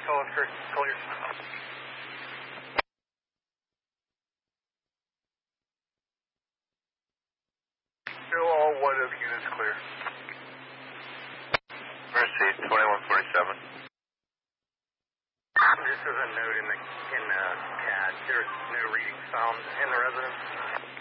Sullivan Creek, clear. Show all 1 of units clear. Mercy, 2147. This is a note in the CAD. There's no readings found in the residence.